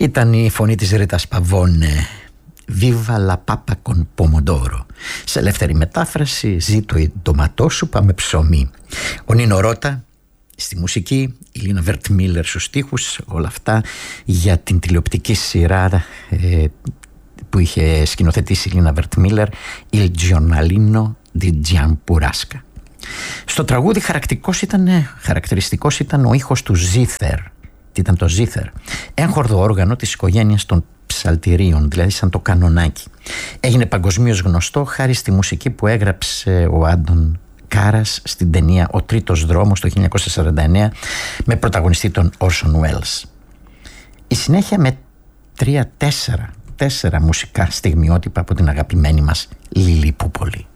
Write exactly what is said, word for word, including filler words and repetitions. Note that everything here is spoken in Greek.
Ήταν η φωνή της Ρίτας Παβώνε, «Viva la papa con pomodoro». Σε ελεύθερη μετάφραση, «Ζήτω η ντοματόσουπα με ψωμί». Ο Νίνο Ρώτα στη μουσική, η Λίνα Βερτμίλερ στους στίχους, όλα αυτά για την τηλεοπτική σειρά ε, που είχε σκηνοθετήσει η Λίνα Βερτμίλερ, «Il giornalino di Gian Purasca». Στο τραγούδι χαρακτηριστικός ήταν, χαρακτηριστικός ήταν ο ήχος του ζήθερ. Τι ήταν το ζήθερ? Έγχορδο όργανο της οικογένειας των ψαλτηρίων, δηλαδή σαν το κανονάκι. Έγινε παγκοσμίως γνωστό χάρη στη μουσική που έγραψε ο Άντων Κάρας στην ταινία «Ο Τρίτος Δρόμος» το χίλια εννιακόσια σαράντα εννέα με πρωταγωνιστή τον Όρσον Welles. Η συνέχεια με τρία, τέσσερα, τέσσερα μουσικά στιγμιότυπα από την αγαπημένη μας Λίλη Πούπολη.